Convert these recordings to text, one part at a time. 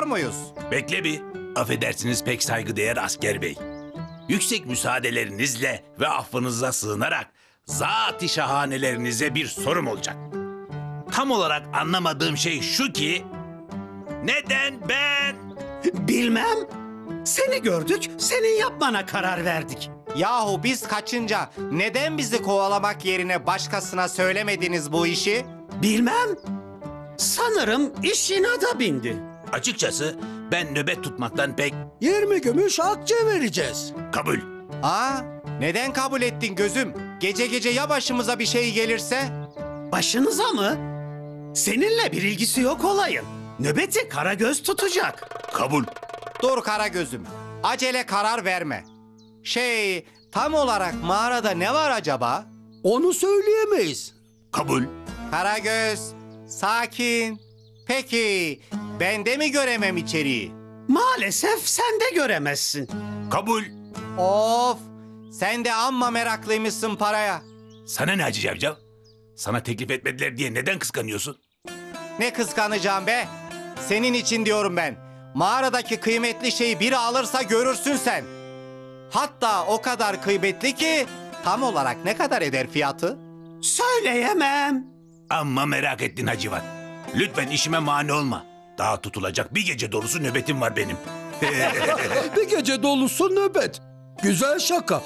muyuz? Bekle bir. Affedersiniz pek saygıdeğer asker bey. Yüksek müsaadelerinizle ve affınıza sığınarak zat-ı şahanelerinize bir sorum olacak. Tam olarak anlamadığım şey şu ki... Neden ben? Bilmem. Seni gördük, senin yapmana karar verdik. Yahu biz kaçınca neden bizi kovalamak yerine başkasına söylemediniz bu işi? Bilmem. Sanırım iş inada bindi. Açıkçası ben nöbet tutmaktan pek 20 gümüş akçe vereceğiz. kabul. Aa, neden kabul ettin gözüm? Gece gece ya başımıza bir şey gelirse? Başınıza mı? Seninle bir ilgisi yok olayın. Nöbeti Karagöz tutacak. Kabul. Dur kara gözüm, acele karar verme. Tam olarak mağarada ne var acaba? Onu söyleyemeyiz. Kabul. Karagöz, sakin. Peki, ben de mi göremem içeriği? Maalesef sen de göremezsin. Kabul. Of, sen de amma meraklıymışsın paraya. Sana ne Hacı Cavcav? Sana teklif etmediler diye neden kıskanıyorsun? Ne kıskanacağım be? Senin için diyorum ben. Mağaradaki kıymetli şeyi biri alırsa görürsün sen. Hatta o kadar kıymetli ki tam olarak ne kadar eder fiyatı? Söyleyemem. Amma merak ettin Hacivat. Lütfen işime mani olma. Daha tutulacak bir gece dolusu nöbetim var benim. Bir gece dolusu nöbet. Güzel şaka.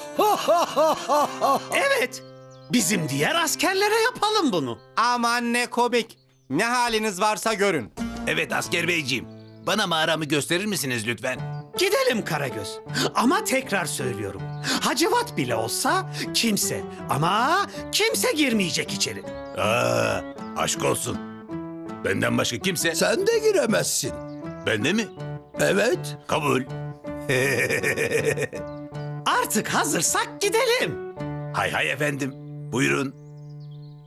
Evet. Bizim diğer askerlere yapalım bunu. Aman ne komik. Ne haliniz varsa görün. Evet asker beyciğim. Bana mağaramı gösterir misiniz lütfen? Gidelim Karagöz. Ama tekrar söylüyorum. Hacivat bile olsa kimse girmeyecek içeri. Aa, aşk olsun. Benden başka kimse... Sen de giremezsin. Ben de mi? Evet. Kabul. Artık hazırsak gidelim. Hay hay efendim. Buyurun.